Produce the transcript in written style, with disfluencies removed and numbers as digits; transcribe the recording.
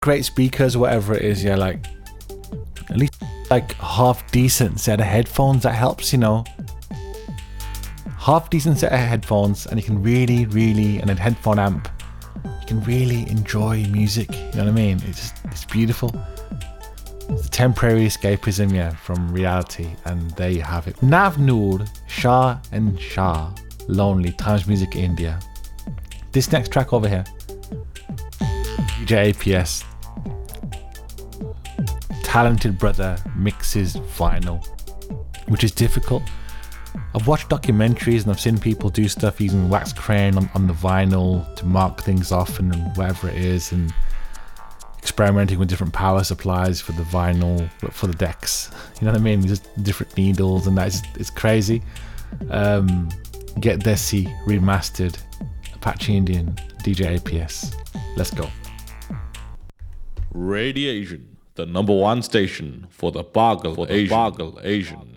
great speakers, whatever it is, yeah, like at least like half decent set of headphones. That helps, you know. Half decent set of headphones, and you can really, and a headphone amp, you can really enjoy music. You know what I mean? It's beautiful. It's a temporary escapism, yeah, from reality, and there you have it. Nav Noor, Shah and Shah, Lonely, Times Music India. This next track over here, DJ APS, talented brother mixes vinyl, which is difficult. I've watched documentaries and I've seen people do stuff using wax crayon on the vinyl to mark things off and whatever it is, and experimenting with different power supplies for the vinyl, for the decks. You know what I mean? Just different needles and that. It's crazy. Get Desi remastered, Apache Indian, DJ APS. Let's go. Radiation, the #1 station for the Bagel Asian.